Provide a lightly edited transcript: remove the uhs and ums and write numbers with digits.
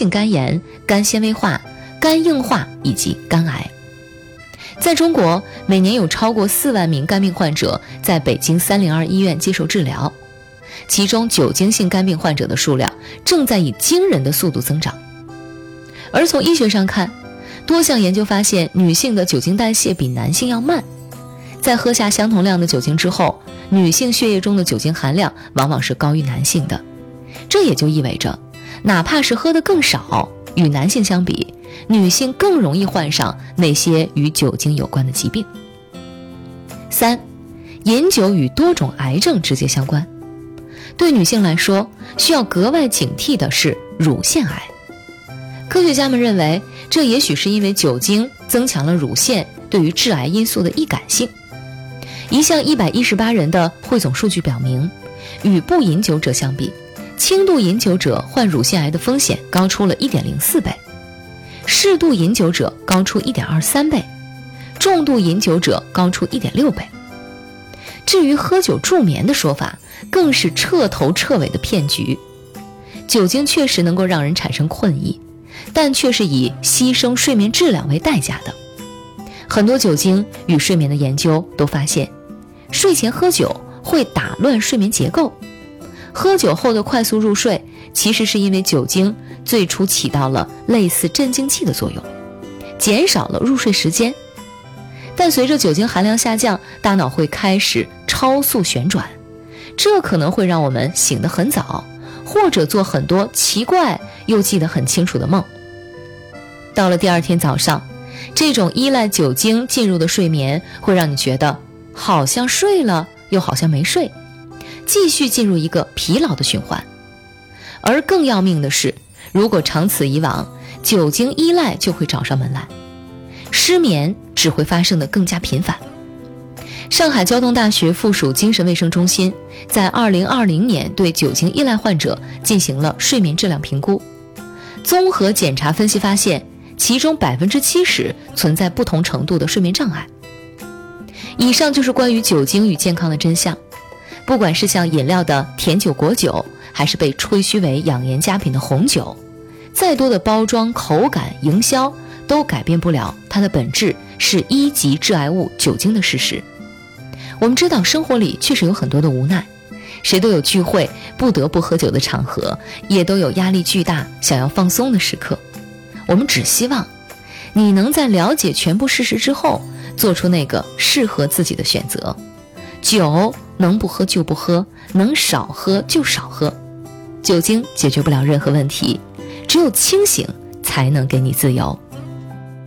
性肝炎、肝纤维化、肝硬化以及肝癌。在中国，每年有超过4万名肝病患者在北京302医院接受治疗，其中酒精性肝病患者的数量正在以惊人的速度增长。而从医学上看，多项研究发现，女性的酒精代谢比男性要慢，在喝下相同量的酒精之后，女性血液中的酒精含量往往是高于男性的。这也就意味着，哪怕是喝得更少，与男性相比，女性更容易患上那些与酒精有关的疾病。3. 饮酒与多种癌症直接相关。对女性来说，需要格外警惕的是乳腺癌。科学家们认为，这也许是因为酒精增强了乳腺对于致癌因素的易感性。一项118人的汇总数据表明，与不饮酒者相比，轻度饮酒者患乳腺癌的风险高出了 1.04 倍，适度饮酒者高出 1.23 倍，重度饮酒者高出 1.6 倍。至于喝酒助眠的说法，更是彻头彻尾的骗局。酒精确实能够让人产生困意，但却是以牺牲睡眠质量为代价的。很多酒精与睡眠的研究都发现，睡前喝酒会打乱睡眠结构。喝酒后的快速入睡，其实是因为酒精最初起到了类似镇静剂的作用，减少了入睡时间。但随着酒精含量下降，大脑会开始超速旋转，这可能会让我们醒得很早，或者做很多奇怪又记得很清楚的梦。到了第二天早上，这种依赖酒精进入的睡眠会让你觉得好像睡了又好像没睡，继续进入一个疲劳的循环。而更要命的是，如果长此以往，酒精依赖就会找上门来，失眠只会发生的更加频繁。上海交通大学附属精神卫生中心在2020年对酒精依赖患者进行了睡眠质量评估，综合检查分析发现，其中 70% 存在不同程度的睡眠障碍。以上就是关于酒精与健康的真相。不管是像饮料的甜酒果酒，还是被吹嘘为养颜佳品的红酒，再多的包装、口感、营销都改变不了它的本质是1级致癌物酒精的事实。我们知道生活里确实有很多的无奈，谁都有聚会不得不喝酒的场合，也都有压力巨大想要放松的时刻。我们只希望你能在了解全部事实之后，做出那个适合自己的选择。酒能不喝就不喝，能少喝就少喝。酒精解决不了任何问题，只有清醒才能给你自由。